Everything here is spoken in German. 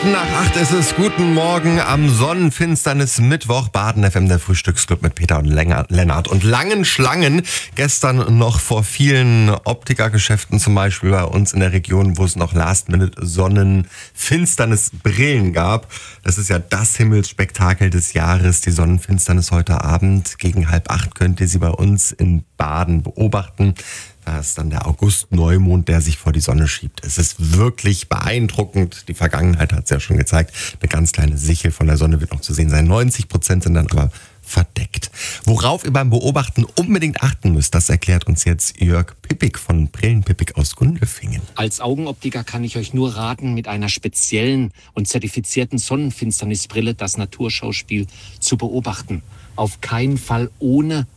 7:08 ist es. Guten Morgen am Sonnenfinsternis Mittwoch. Baden FM, der Frühstücksclub mit Peter und Lennart. Und langen Schlangen gestern noch vor vielen Optikergeschäften, zum Beispiel bei uns in der Region, wo es noch Last-Minute-Sonnenfinsternis-Brillen gab. Das ist ja das Himmelsspektakel des Jahres, die Sonnenfinsternis heute Abend. Gegen 7:30 könnt ihr sie bei uns in Baden beobachten. Da ist dann der August-Neumond, der sich vor die Sonne schiebt. Es ist wirklich beeindruckend. Die Vergangenheit hat es ja schon gezeigt. Eine ganz kleine Sichel von der Sonne wird noch zu sehen sein. 90% sind dann aber verdeckt. Worauf ihr beim Beobachten unbedingt achten müsst, das erklärt uns jetzt Jörg Pippig von Brillenpippig aus Gundelfingen. Als Augenoptiker kann ich euch nur raten, mit einer speziellen und zertifizierten Sonnenfinsternisbrille das Naturschauspiel zu beobachten. Auf keinen Fall ohne